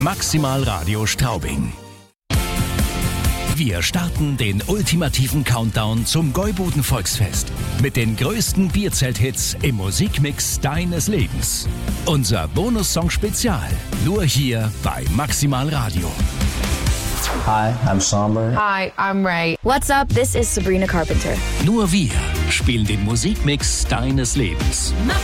Maximal Radio Straubing. Wir starten den ultimativen Countdown zum Gäubuden Volksfest mit den größten Bierzelt-Hits im Musikmix deines Lebens. Unser Bonussong-Spezial, nur hier bei Maximal Radio. Hi, I'm Somber. Hi, I'm Ray. What's up? This is Sabrina Carpenter. Nur wir spielen den Musikmix deines Lebens.